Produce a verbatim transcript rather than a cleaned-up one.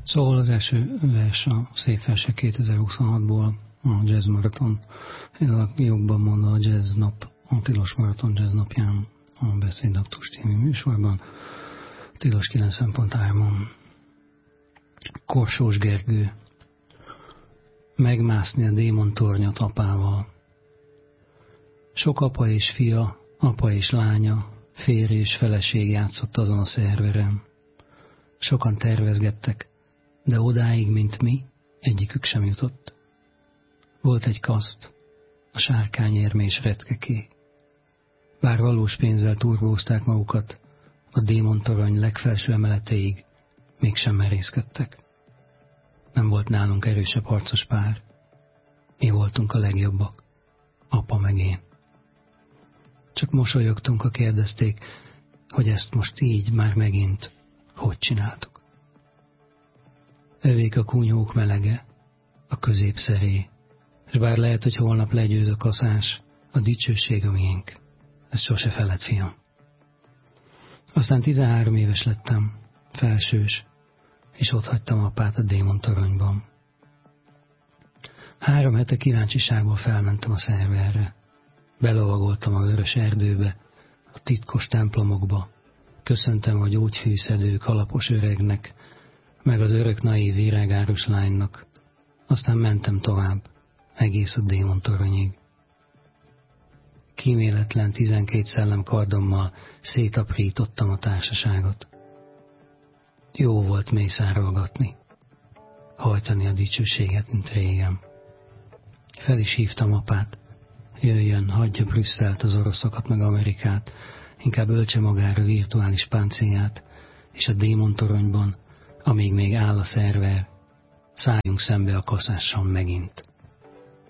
Szóval az első vers a Szép Versek kétezer-huszonhatból, a Jazz Marathon, jobban mondva a Jazz Nap, a Tilos Marathon Jazz Napján, a Beszédaktus című műsorban, Tilos kilencven pont három. Korsós Gergő. Megmászni a démontornyot apával. Sok apa és fia, apa és lánya, férj és feleség játszott azon a szerveren. Sokan tervezgettek, de odáig, mint mi, egyikük sem jutott. Volt egy kaszt, a sárkányérmés retkeké. Bár valós pénzzel turbózták magukat, a démontorony legfelső emeleteig mégsem merészkedtek. Nem volt nálunk erősebb harcos pár. Mi voltunk a legjobbak, apa meg én. Csak mosolyogtunk, ha kérdezték, hogy ezt most így már megint hogy csináltuk. Övék a kunyhók melege, a középszeré, és bár lehet, hogy holnap legyőz a kaszás, a dicsőség a miénk. Ez sose feled, fiam. Aztán tizenhárom éves lettem, felsős, és ott hagytam apát a démontoronyban. Három hete kíváncsiságból felmentem a szerverre. Belovagoltam a vörös erdőbe, a titkos templomokba, köszöntem a gyógyfűszedő kalapos öregnek, meg az örök naív virágáros lánynak, aztán mentem tovább, egész a démontoronyig. Kíméletlen tizenkét szellem kardommal szétaprítottam a társaságot. Jó volt mészárolgatni, hajtani a dicsőséget, mint régen. Fel is hívtam apát, jöjjön, hagyja Brüsszelt, az oroszokat meg Amerikát, inkább öltse magára virtuális páncélját, és a démontoronyban, amíg még áll a szerver, szálljunk szembe a kaszással megint.